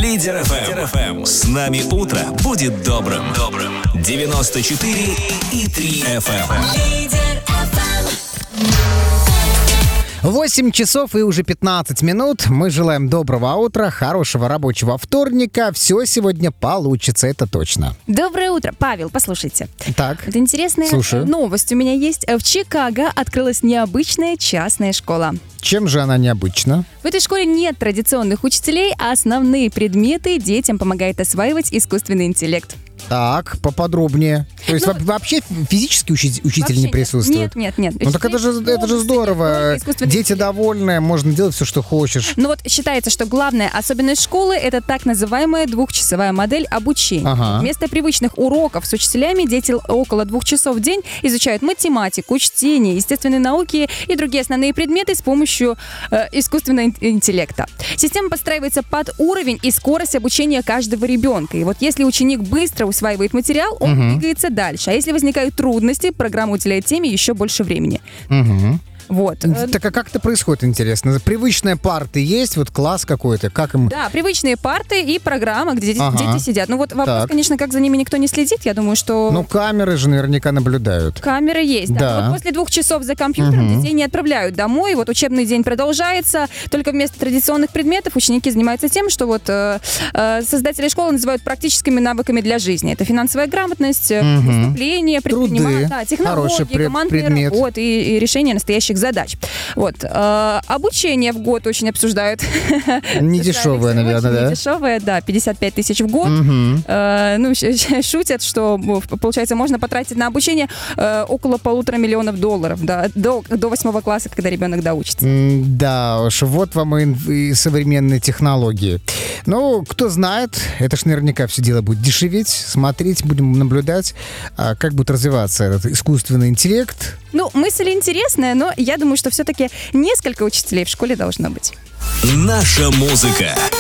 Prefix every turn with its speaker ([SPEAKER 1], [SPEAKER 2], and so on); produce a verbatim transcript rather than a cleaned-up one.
[SPEAKER 1] Лидер эф эм. С нами утро будет добрым. Добрым. девяносто четыре и три эф эм.
[SPEAKER 2] восемь часов и уже пятнадцать минут. Мы желаем доброго утра, хорошего рабочего вторника. Все сегодня получится, это точно.
[SPEAKER 3] Доброе утро. Павел, послушайте.
[SPEAKER 2] Так,
[SPEAKER 3] Это интересная
[SPEAKER 2] слушаю.
[SPEAKER 3] новость у меня есть. В Чикаго открылась необычная частная школа.
[SPEAKER 2] Чем же она необычна?
[SPEAKER 3] В этой школе нет традиционных учителей, а основные предметы детям помогает осваивать искусственный интеллект.
[SPEAKER 2] Так, поподробнее. То есть
[SPEAKER 3] Ну,
[SPEAKER 2] во- вообще физический учи- учитель
[SPEAKER 3] Вообще
[SPEAKER 2] не
[SPEAKER 3] нет.
[SPEAKER 2] присутствует?
[SPEAKER 3] Нет, нет, нет.
[SPEAKER 2] Ну так это же, это же здорово. Дети довольны, можно делать все, что хочешь.
[SPEAKER 3] Ну вот считается, что главная особенность школы — это так называемая двухчасовая модель обучения.
[SPEAKER 2] Ага.
[SPEAKER 3] Вместо привычных уроков с учителями дети около двух часов в день изучают математику, чтение, естественные науки и другие основные предметы с помощью э, искусственного ин- интеллекта. Система подстраивается под уровень и скорость обучения каждого ребенка. И вот если ученик быстро усваивает материал, он
[SPEAKER 2] Мгм.
[SPEAKER 3] двигается дальше. А если возникают трудности, программа уделяет теме еще больше времени.
[SPEAKER 2] Мгм.
[SPEAKER 3] Вот. Э,
[SPEAKER 2] Так а как это происходит, интересно? Привычная парты есть, вот класс какой-то, как им...
[SPEAKER 3] Да, привычные парты и программа, где дети,
[SPEAKER 2] Ага.
[SPEAKER 3] дети сидят. Ну вот вопрос,
[SPEAKER 2] Так.
[SPEAKER 3] конечно, как за ними никто не следит. Я думаю, что
[SPEAKER 2] Ну, камеры же наверняка наблюдают.
[SPEAKER 3] камеры есть. Да.
[SPEAKER 2] Да.
[SPEAKER 3] Но вот после двух часов за компьютером
[SPEAKER 2] Мгм.
[SPEAKER 3] детей не отправляют домой. Вот учебный день продолжается. Только вместо традиционных предметов ученики занимаются тем, что вот э, э, создатели школы называют практическими навыками для жизни. Это финансовая грамотность, э,
[SPEAKER 2] Мгм.
[SPEAKER 3] выступление, предпринимательство, да,
[SPEAKER 2] Хороший
[SPEAKER 3] технологии,
[SPEAKER 2] пред-
[SPEAKER 3] командные
[SPEAKER 2] предмет.
[SPEAKER 3] работы и, и решение настоящих задач. Вот. Э, обучение в год очень обсуждают.
[SPEAKER 2] Не дешевое, наверное, да?
[SPEAKER 3] Не дешевое, да, пятьдесят пять тысяч в год.
[SPEAKER 2] Мгм.
[SPEAKER 3] Э, ну, щ- щ- шутят, что, ну, получается, можно потратить на обучение э, около полутора миллионов долларов, да, до, до восьмого класса, когда ребенок доучится.
[SPEAKER 2] М, Да уж, вот вам и, и современные технологии. Ну, кто знает, это ж наверняка все дело будет дешеветь. Смотреть, будем наблюдать, а, как будет развиваться этот искусственный интеллект.
[SPEAKER 3] Ну, мысль интересная, но я думаю, что все-таки несколько учителей в школе должно быть.
[SPEAKER 1] Наша музыка.